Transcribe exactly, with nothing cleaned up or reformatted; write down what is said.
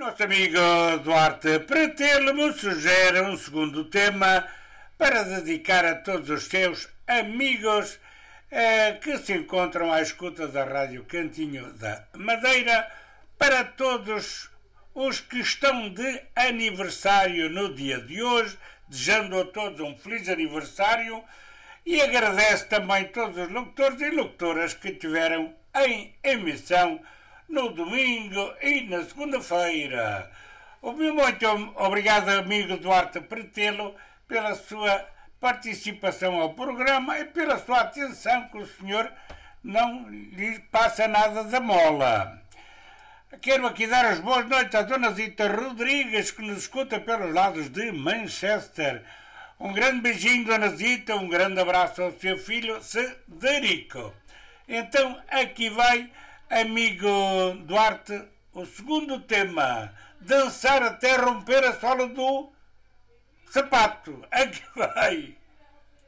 Nosso amigo Duarte Pretelo me sugere um segundo tema para dedicar a todos os seus amigos eh, que se encontram à escuta da Rádio Cantinho da Madeira, para todos os que estão de aniversário no dia de hoje, desejando a todos um feliz aniversário, e agradece também todos os locutores e locutoras que tiveram em emissão no domingo e na segunda-feira. Muito obrigado, amigo Duarte Pretelo, pela sua participação ao programa e pela sua atenção, que o senhor não lhe passa nada da mola. Quero aqui dar as boas noites à dona Zita Rodrigues, que nos escuta pelos lados de Manchester. Um grande beijinho, dona Zita, um grande abraço ao seu filho Cederico. Então, aqui vai, amigo Duarte, o segundo tema: dançar até romper a sola do sapato. Aqui vai.